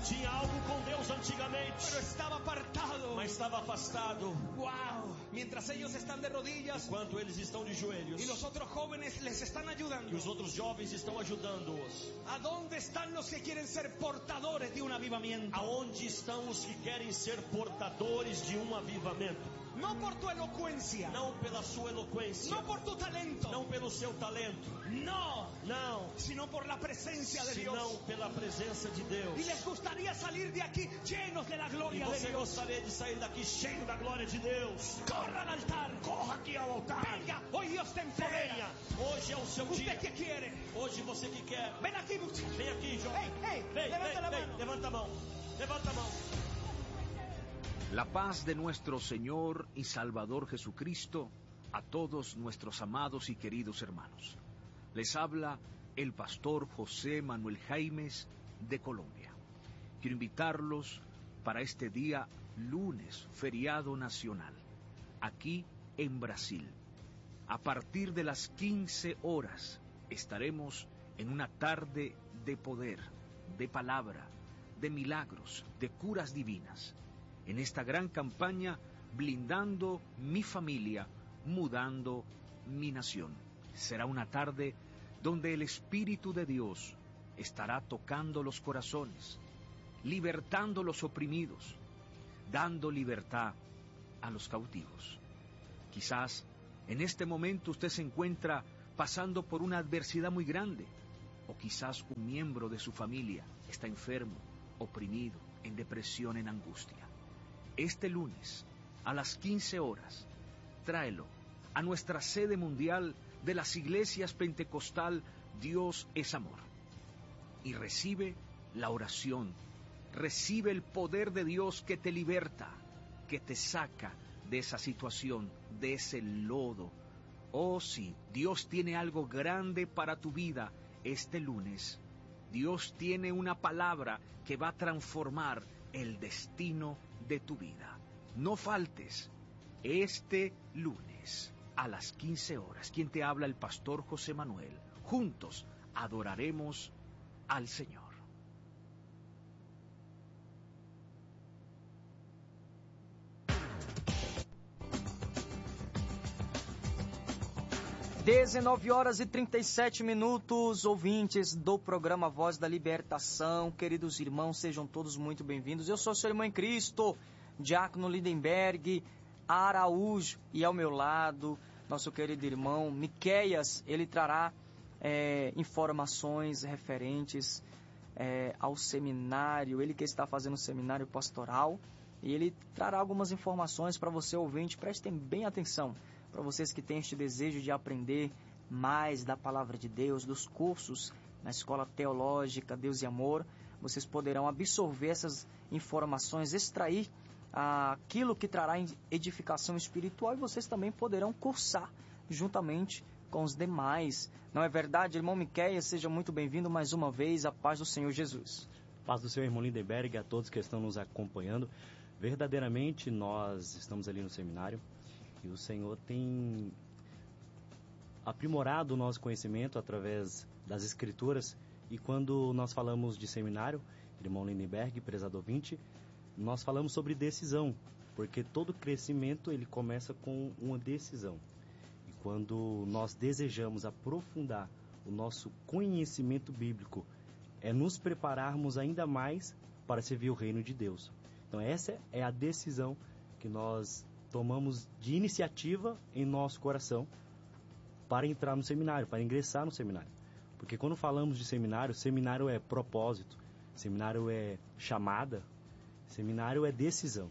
tinha algo com Deus antigamente, pero estaba apartado. mas estava afastado. Wow. Mientras ellos están de rodillas Enquanto eles estão de joelhos y los otros jóvenes les están e ayudando. os outros jovens estão ajudando-os. ¿A dónde están los que quieren ser portadores de un avivamiento? Aonde estão os que querem ser portadores de um avivamento? No por tu elocuencia, Não pela sua eloquência, no por tu talento, não pelo seu talento, no, não, sino por la presencia de senão Dios. pela presença de Deus. Y les gustaría salir de aquí llenos de la E gloria de você Dios. gostaria de sair daqui cheio da glória de Deus? Corra al altar. Corra aqui ao altar. Venga, hoy Dios te empodera. Venha, hoje é o seu ¿Usted dia. qué quiere? Hoje você que quer. Ven aquí, muchacho. Vem aqui, jovem. Hey, Vem, levanta la vem, mano. levanta a mão. Levanta a mão. La paz de nuestro Señor y Salvador Jesucristo a todos nuestros amados y queridos hermanos. Les habla el pastor José Manuel Jaimes de Colombia. Quiero invitarlos para este día lunes, feriado nacional, aquí en Brasil. A partir de las 15 horas estaremos en una tarde de poder, de palabra, de milagros, de curas divinas. En esta gran campaña, blindando mi familia, mudando mi nación. Será una tarde donde el Espíritu de Dios estará tocando los corazones, libertando los oprimidos, dando libertad a los cautivos. Quizás en este momento usted se encuentra pasando por una adversidad muy grande, o quizás un miembro de su familia está enfermo, oprimido, en depresión, en angustia. Este lunes, a las 15 horas, tráelo a nuestra sede mundial de las iglesias pentecostal Dios es Amor. Y recibe la oración, recibe el poder de Dios que te liberta, que te saca de esa situación, de ese lodo. Oh sí, Dios tiene algo grande para tu vida este lunes. Dios tiene una palabra que va a transformar el destino de tu vida. No faltes este lunes a las 15 horas. Quien te habla, el pastor José Manuel. Juntos adoraremos al Señor. (19h37), ouvintes do programa Voz da Libertação, queridos irmãos, sejam todos muito bem-vindos. Eu sou seu irmão em Cristo, Diácono Lindenberg Araújo, e ao meu lado, nosso querido irmão Miqueias. Ele trará informações referentes ao seminário, ele que está fazendo o seminário pastoral, e ele trará algumas informações para você, ouvinte. Prestem bem atenção, para vocês que têm este desejo de aprender mais da Palavra de Deus, dos cursos na Escola Teológica Deus e Amor. Vocês poderão absorver essas informações, extrair aquilo que trará edificação espiritual, e vocês também poderão cursar juntamente com os demais. Não é verdade, irmão Miqueias? Seja muito bem-vindo mais uma vez. A paz do Senhor Jesus. Paz do Senhor, irmão Lindenberg, a todos que estão nos acompanhando. Verdadeiramente, nós estamos ali no seminário e o Senhor tem aprimorado o nosso conhecimento através das Escrituras. E quando nós falamos de seminário, irmão Lindenberg, prezado ouvinte, nós falamos sobre decisão, porque todo crescimento ele começa com uma decisão. E quando nós desejamos aprofundar o nosso conhecimento bíblico, é nos prepararmos ainda mais para servir o reino de Deus. Então essa é a decisão que nós tomamos de iniciativa em nosso coração para entrar no seminário, para ingressar no seminário. Porque quando falamos de seminário, seminário é propósito, seminário é chamada, seminário é decisão.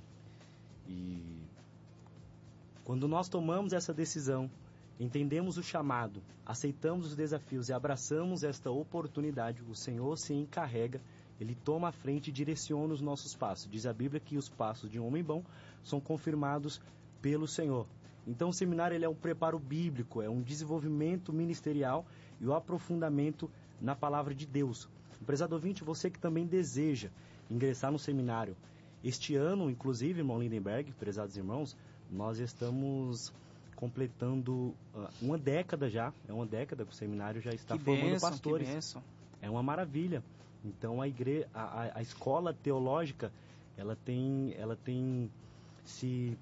E quando nós tomamos essa decisão, entendemos o chamado, aceitamos os desafios e abraçamos esta oportunidade, o Senhor se encarrega, Ele toma a frente e direciona os nossos passos. Diz a Bíblia que os passos de um homem bom são confirmados pelo Senhor. Então o seminário ele é um preparo bíblico, é um desenvolvimento ministerial e o aprofundamento na palavra de Deus. Prezado ouvinte, você que também deseja ingressar no seminário, este ano, inclusive, irmão Lindenberg, prezados irmãos, nós estamos completando uma década já, é uma década que o seminário já está formando pastores. Que bênção. É uma maravilha. Então a escola teológica ela tem se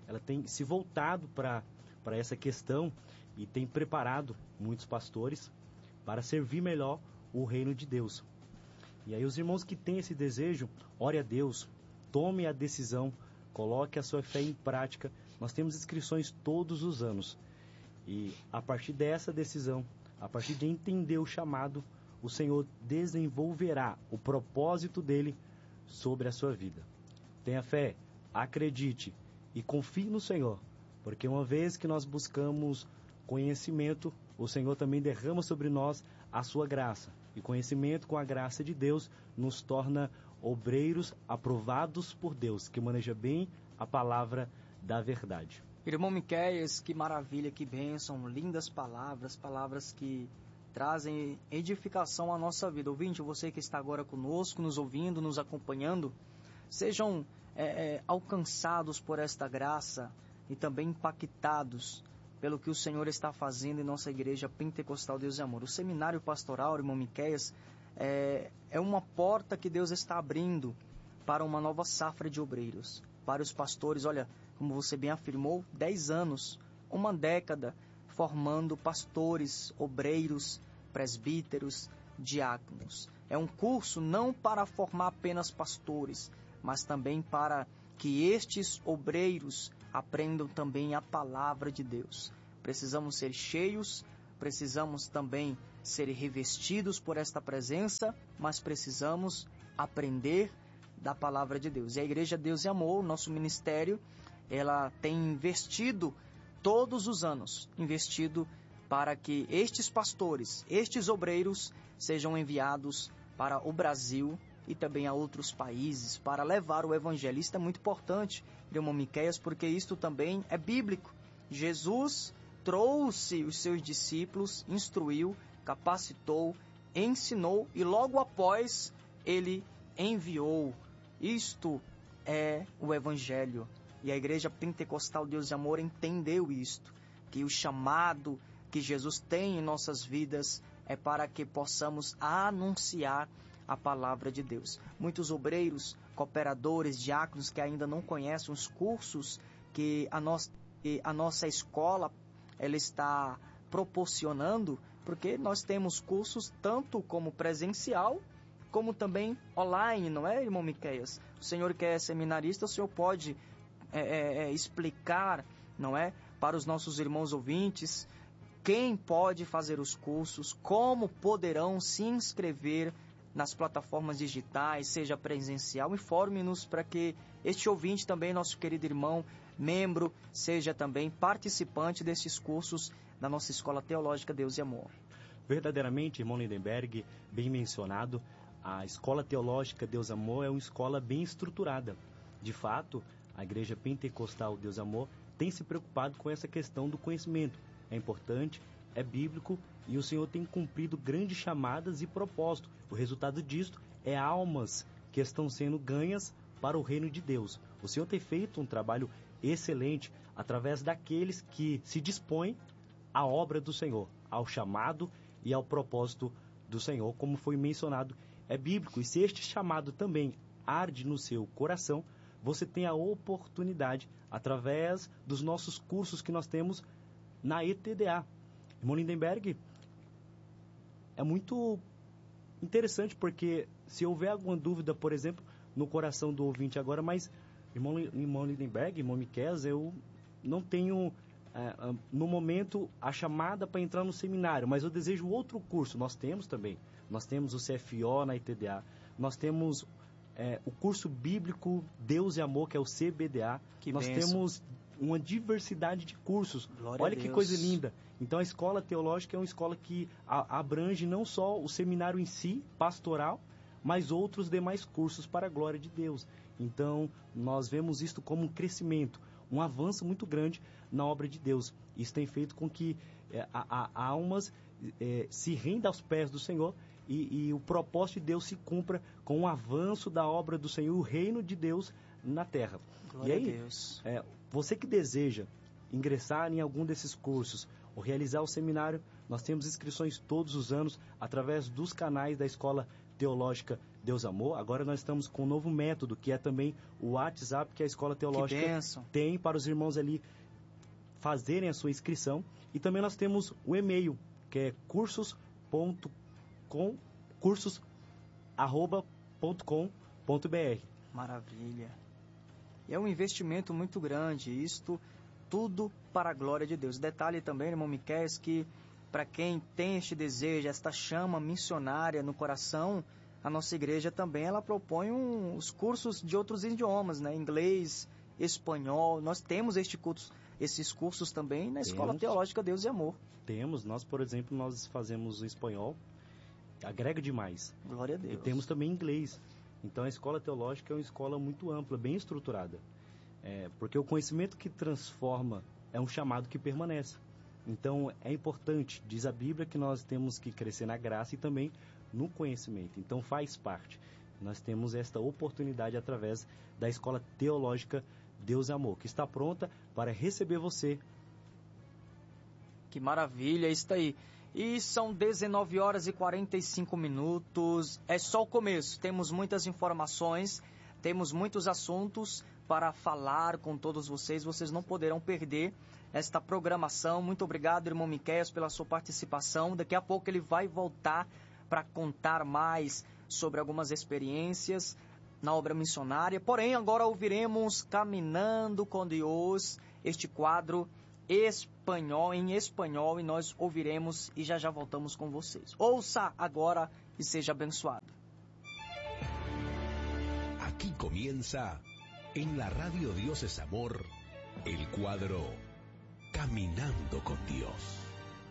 voltado para essa questão e tem preparado muitos pastores para servir melhor o reino de Deus. E aí os irmãos que têm esse desejo, ore a Deus, tome a decisão, coloque a sua fé em prática. Nós temos inscrições todos os anos. E a partir dessa decisão, a partir de entender o chamado, o Senhor desenvolverá o propósito dele sobre a sua vida. Tenha fé, acredite e confie no Senhor, porque uma vez que nós buscamos conhecimento, o Senhor também derrama sobre nós a sua graça. E conhecimento com a graça de Deus nos torna obreiros aprovados por Deus, que maneja bem a palavra da verdade. Irmão Miqueias, que maravilha, que bênção, lindas palavras, palavras que trazem edificação à nossa vida. Ouvinte, você que está agora conosco, nos ouvindo, nos acompanhando, sejam alcançados por esta graça e também impactados pelo que o Senhor está fazendo em nossa igreja Pentecostal Deus e Amor. O seminário pastoral, irmão Miqueias, é uma porta que Deus está abrindo para uma nova safra de obreiros, para os pastores. Olha, como você bem afirmou, 10 anos, uma década, formando pastores, obreiros, presbíteros, diáconos. É um curso não para formar apenas pastores, mas também para que estes obreiros aprendam também a palavra de Deus. Precisamos ser cheios, precisamos também ser revestidos por esta presença, mas precisamos aprender da palavra de Deus. E a Igreja Deus e Amor, nosso ministério, ela tem investido todos os anos, para que estes pastores, estes obreiros, sejam enviados para o Brasil e também a outros países, para levar o evangelho. Isso é muito importante, irmão Miqueias, porque isto também é bíblico. Jesus trouxe os seus discípulos, instruiu, capacitou, ensinou e logo após ele enviou. Isto é o evangelho. E a Igreja Pentecostal Deus e Amor entendeu isto, que o chamado que Jesus tem em nossas vidas é para que possamos anunciar a palavra de Deus. Muitos obreiros, cooperadores, diáconos que ainda não conhecem os cursos que a nossa escola ela está proporcionando, porque nós temos cursos tanto como presencial, como também online, não é, irmão Miqueias? O senhor que é seminarista, o senhor pode explicar, não é, para os nossos irmãos ouvintes, quem pode fazer os cursos, como poderão se inscrever nas plataformas digitais, seja presencial. Informe-nos para que este ouvinte também, nosso querido irmão, membro, seja também participante desses cursos da nossa Escola Teológica Deus e Amor. Verdadeiramente, irmão Lindenberg, bem mencionado, a Escola Teológica Deus e Amor é uma escola bem estruturada. De fato, a Igreja Pentecostal Deus e Amor tem se preocupado com essa questão do conhecimento. É importante, é bíblico e o Senhor tem cumprido grandes chamadas e propósitos. O resultado disto é almas que estão sendo ganhas para o reino de Deus. O Senhor tem feito um trabalho excelente através daqueles que se dispõem à obra do Senhor, ao chamado e ao propósito do Senhor, como foi mencionado, é bíblico. E se este chamado também arde no seu coração, você tem a oportunidade, através dos nossos cursos que nós temos na ETDA. Irmão Lindenberg, é muito interessante, porque se houver alguma dúvida, por exemplo, no coração do ouvinte agora, mas, irmão Lindenberg, irmão Miqueias, eu não tenho, no momento, a chamada para entrar no seminário, mas eu desejo outro curso. Nós temos também. Nós temos o CFO na ETDA, nós temos o curso bíblico Deus e Amor, que é o CBDA. Nós temos uma diversidade de cursos. Glória Olha que coisa linda. Então a escola teológica é uma escola que abrange não só o seminário em si, pastoral, mas outros demais cursos para a glória de Deus. Então nós vemos isto como um crescimento, um avanço muito grande na obra de Deus. Isso tem feito com que almas se rendam aos pés do Senhor e o propósito de Deus se cumpra com o avanço da obra do Senhor, o reino de Deus na terra. Glória e aí, a Deus. Você que deseja ingressar em algum desses cursos ou realizar o seminário, nós temos inscrições todos os anos através dos canais da Escola Teológica Deus Amor, agora nós estamos com um novo método, que é também o WhatsApp, que a Escola Teológica tem para os irmãos ali fazerem a sua inscrição. E também nós temos o e-mail, que é cursos@.com.br. Maravilha. É um investimento muito grande, isto tudo para a glória de Deus. Detalhe também, irmão Miquel, que para quem tem este desejo, esta chama missionária no coração, a nossa igreja também ela propõe os cursos de outros idiomas, né? Inglês, espanhol. Nós temos esses cursos também na Escola Teológica Deus e Amor. Temos, nós, por exemplo, nós fazemos o espanhol, agrega demais. Glória a Deus. E temos também inglês. Então a Escola Teológica é uma escola muito ampla, bem estruturada. Porque o conhecimento que transforma é um chamado que permanece. Então é importante, diz a Bíblia, que nós temos que crescer na graça e também no conhecimento. Então faz parte. Nós temos esta oportunidade através da Escola Teológica Deus e Amor, que está pronta para receber você. Que maravilha, isso aí. E são 19 horas e 45 minutos. É só o começo. Temos muitas informações, temos muitos assuntos para falar com todos vocês. Vocês não poderão perder esta programação. Muito obrigado, irmão Miquel, pela sua participação. Daqui a pouco ele vai voltar para contar mais sobre algumas experiências na obra missionária. Porém, agora ouviremos Caminhando com Deus, este quadro em espanhol, e nós ouviremos e já voltamos com vocês. Ouça agora e seja abençoado. Aquí comienza, en la radio Dios es Amor, el cuadro Caminando con Dios.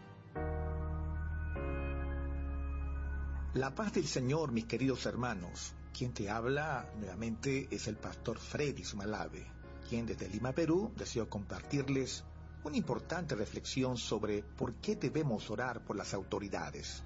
La paz del Señor, mis queridos hermanos. Quien te habla nuevamente es el pastor Freddy Sumalave, quien desde Lima, Perú, deseo compartirles una importante reflexión sobre por qué debemos orar por las autoridades.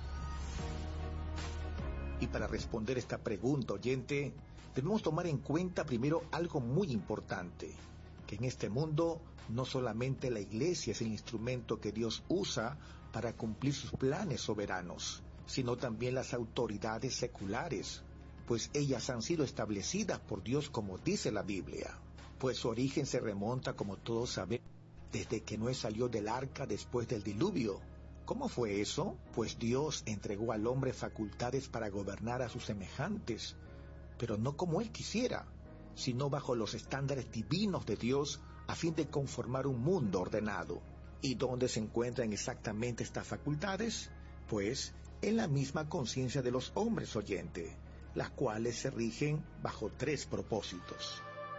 Y para responder esta pregunta, oyente, debemos tomar en cuenta primero algo muy importante, que en este mundo no solamente la iglesia es el instrumento que Dios usa para cumplir sus planes soberanos, sino también las autoridades seculares, pues ellas han sido establecidas por Dios como dice la Biblia, pues su origen se remonta, como todos sabemos, desde que Noé salió del arca después del diluvio. ¿Cómo fue eso? Pues Dios entregó al hombre facultades para gobernar a sus semejantes, pero no como él quisiera, sino bajo los estándares divinos de Dios, a fin de conformar un mundo ordenado. ¿Y dónde se encuentran exactamente estas facultades? Pues en la misma conciencia de los hombres, oyente, las cuales se rigen bajo 3 propósitos.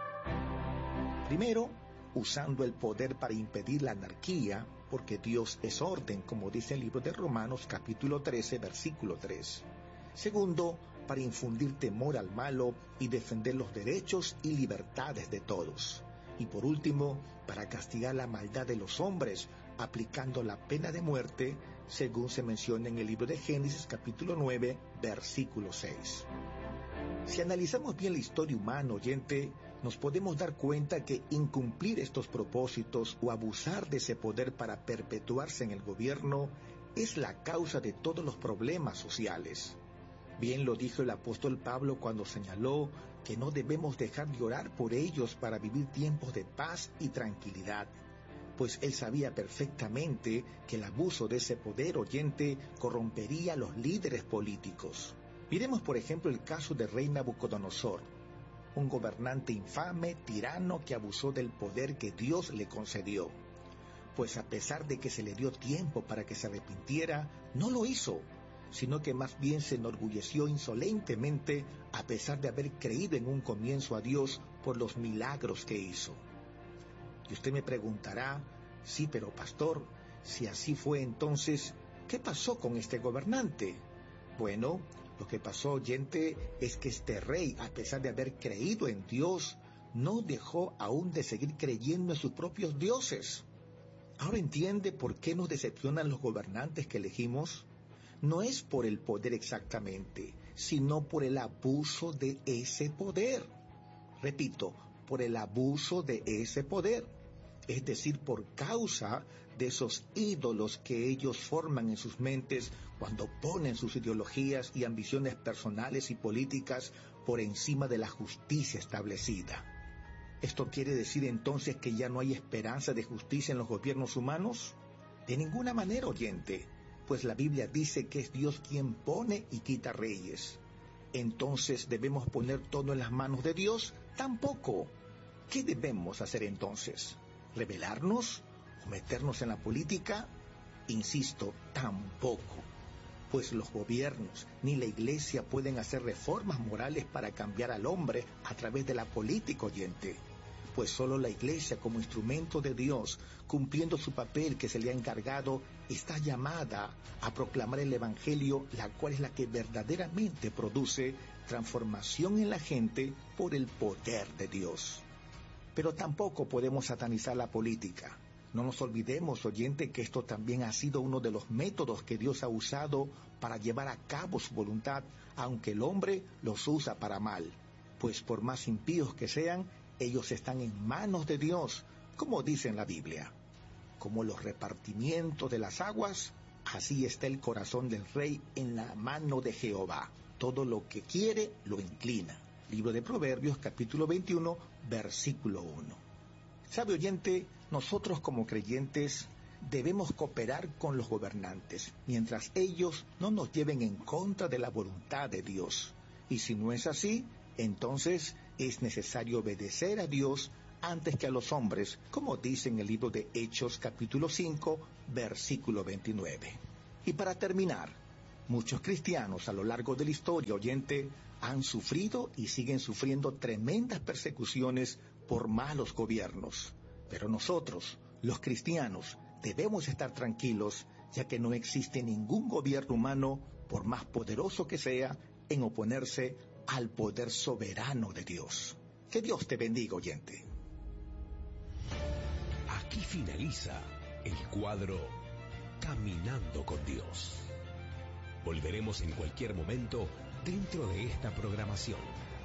Primero, usando el poder para impedir la anarquía, porque Dios es orden, como dice el libro de Romanos capítulo 13, versículo 3. Segundo, para infundir temor al malo y defender los derechos y libertades de todos. Y por último, para castigar la maldad de los hombres, aplicando la pena de muerte, según se menciona en el libro de Génesis capítulo 9, versículo 6. Si analizamos bien la historia humana, oyente, nos podemos dar cuenta que incumplir estos propósitos o abusar de ese poder para perpetuarse en el gobierno es la causa de todos los problemas sociales. Bien lo dijo el apóstol Pablo cuando señaló que no debemos dejar de orar por ellos para vivir tiempos de paz y tranquilidad, pues él sabía perfectamente que el abuso de ese poder, oyente, corrompería a los líderes políticos. Miremos por ejemplo el caso del rey Nabucodonosor, un gobernante infame, tirano que abusó del poder que Dios le concedió. Pues a pesar de que se le dio tiempo para que se arrepintiera, no lo hizo, sino que más bien se enorgulleció insolentemente a pesar de haber creído en un comienzo a Dios por los milagros que hizo. Y usted me preguntará, sí, pero pastor, si así fue entonces, ¿qué pasó con este gobernante? Bueno, lo que pasó, oyente, es que este rey, a pesar de haber creído en Dios, no dejó aún de seguir creyendo en sus propios dioses. ¿Ahora entiende por qué nos decepcionan los gobernantes que elegimos? No es por el poder exactamente, sino por el abuso de ese poder. Repito, por el abuso de ese poder. Es decir, por causa de esos ídolos que ellos forman en sus mentes cuando ponen sus ideologías y ambiciones personales y políticas por encima de la justicia establecida. ¿Esto quiere decir entonces que ya no hay esperanza de justicia en los gobiernos humanos? De ninguna manera, oyente, pues la Biblia dice que es Dios quien pone y quita reyes. Entonces, ¿debemos poner todo en las manos de Dios? Tampoco. ¿Qué debemos hacer entonces? ¿Rebelarnos o meternos en la política? Insisto, tampoco. Pues los gobiernos ni la iglesia pueden hacer reformas morales para cambiar al hombre a través de la política, oyente. Pues solo la iglesia, como instrumento de Dios, cumpliendo su papel que se le ha encargado, está llamada a proclamar el evangelio, la cual es la que verdaderamente produce transformación en la gente por el poder de Dios. Pero tampoco podemos satanizar la política. No nos olvidemos, oyente, que esto también ha sido uno de los métodos que Dios ha usado para llevar a cabo su voluntad, aunque el hombre los usa para mal. Pues por más impíos que sean, ellos están en manos de Dios, como dice en la Biblia. Como los repartimientos de las aguas, así está el corazón del rey en la mano de Jehová. Todo lo que quiere, lo inclina. Libro de Proverbios, capítulo 21, versículo 1. ¿Sabe, oyente? Nosotros como creyentes debemos cooperar con los gobernantes, mientras ellos no nos lleven en contra de la voluntad de Dios. Y si no es así, entonces es necesario obedecer a Dios antes que a los hombres, como dice en el libro de Hechos, capítulo 5, versículo 29. Y para terminar, muchos cristianos a lo largo de la historia, oyente, han sufrido y siguen sufriendo tremendas persecuciones por malos gobiernos. Pero nosotros, los cristianos, debemos estar tranquilos, ya que no existe ningún gobierno humano, por más poderoso que sea, en oponerse al poder soberano de Dios. Que Dios te bendiga, oyente. Aquí finaliza el cuadro Caminando con Dios. Volveremos en cualquier momento dentro de esta programación.